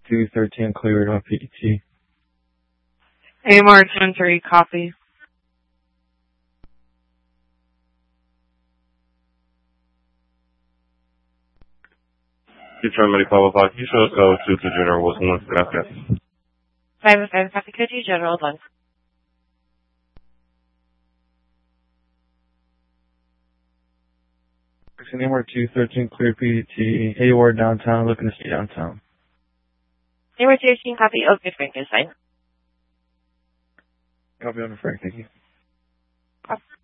213 cleared on PET. AMR 10-3, copy. Detroit Medical Park, you should go to General Wilson once gracias. 5-5, copy, could you General 1. AMR 213 cleared PET. AOR downtown, looking to stay downtown. AMR 213, copy, okay, Frankenstein. Copy on the Frank, thank you. Copy.